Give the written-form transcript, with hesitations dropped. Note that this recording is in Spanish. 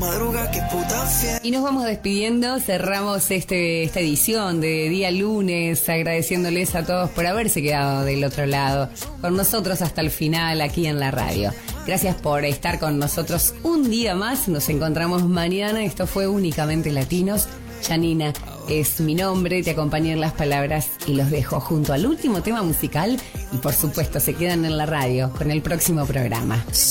Y nos vamos despidiendo, cerramos esta edición de día lunes, agradeciéndoles a todos por haberse quedado del otro lado, con nosotros hasta el final aquí en la radio. Gracias por estar con nosotros un día más, nos encontramos mañana, esto fue Únicamente Latinos. Janina es mi nombre, te acompañé en las palabras y los dejo junto al último tema musical y por supuesto se quedan en la radio con el próximo programa.